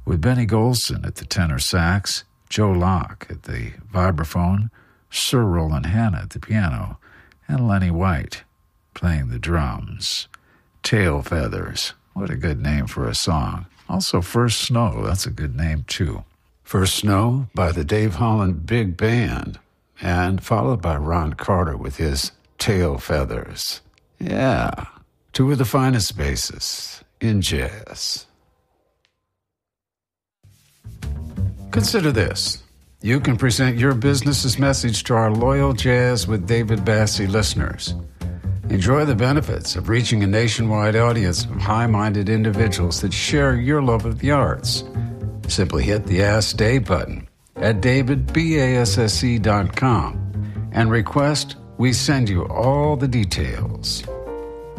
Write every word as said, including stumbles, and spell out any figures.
with Benny Golson at the tenor sax, Joe Locke at the vibraphone, Sir Roland Hanna at the piano, and Lenny White playing the drums. Tail Feathers, what a good name for a song. Also, First Snow, that's a good name too. First Snow by the Dave Holland Big Band, and followed by Ron Carter with his Tail Feathers. Yeah, two of the finest basses in jazz. Consider this. You can present your business's message to our loyal Jazz with David Bassie listeners. Enjoy the benefits of reaching a nationwide audience of high-minded individuals that share your love of the arts. Simply hit the Ask Dave button at david basse dot com and request we send you all the details.